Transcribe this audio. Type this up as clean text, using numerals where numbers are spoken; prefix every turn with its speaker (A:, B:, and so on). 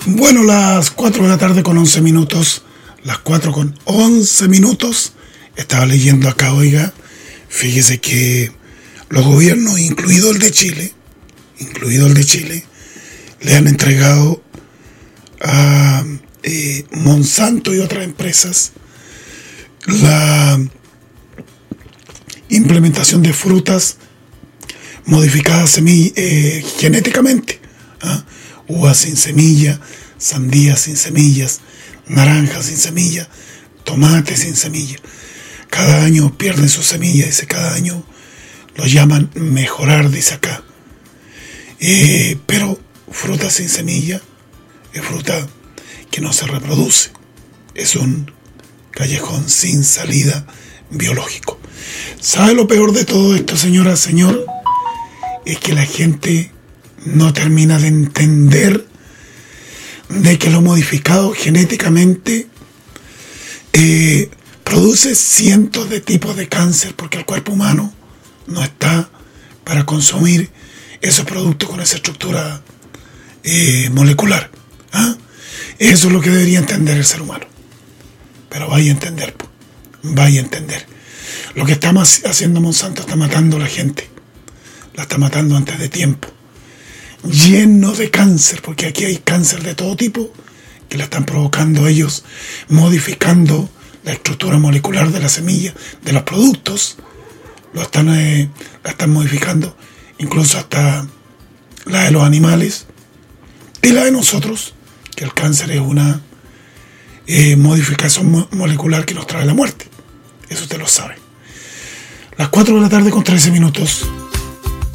A: Bueno, las 4 de la tarde con 11 minutos, las 4 con 11 minutos, estaba leyendo acá, oiga, fíjese que los gobiernos, incluido el de Chile, le han entregado a Monsanto y otras empresas la implementación de frutas modificadas genéticamente, ¿ah? Uvas sin semilla, sandías sin semillas, naranjas sin semilla, tomates sin semilla. Cada año pierden su semilla, dice, cada año lo llaman mejorar, dice acá. Pero fruta sin semilla es fruta que no se reproduce. Es un callejón sin salida biológico. ¿Sabe lo peor de todo esto, señora, señor? Es que la gente no termina de entender de que lo modificado genéticamente produce cientos de tipos de cáncer, porque el cuerpo humano no está para consumir esos productos con esa estructura molecular. ¿Ah? Eso es lo que debería entender el ser humano. Pero vaya a entender, vaya a entender. Lo que está haciendo Monsanto está matando a la gente. La está matando antes de tiempo. Lleno de cáncer, porque aquí hay cáncer de todo tipo que la están provocando ellos, modificando la estructura molecular de la semilla, de los productos. La están modificando, incluso hasta la de los animales y la de nosotros, que el cáncer es una modificación molecular que nos trae la muerte. Eso usted lo sabe. Las 4 de la tarde con 13 minutos.